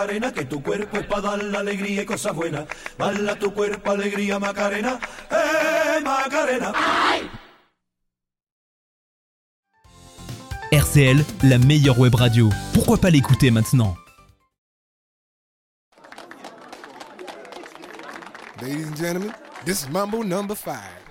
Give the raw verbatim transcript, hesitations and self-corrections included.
Macarena, que tu cuerpo es para dar la alegría y cosas buenas. Bala tu cuerpo, alegría, Macarena, eh, Macarena. Ay. R C L, la meilleure web radio. Pourquoi pas l'écouter maintenant? Ladies and gentlemen, this is Mambo number five.